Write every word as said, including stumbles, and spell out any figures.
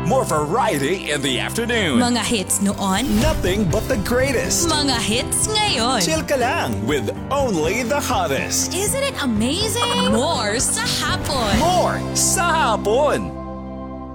more variety in the afternoon. Mga hits noon, Nothing but the greatest. mga hits ngayon. Chill ka lang with only the hottest. Isn't it amazing? More sa hapon. More sa hapon.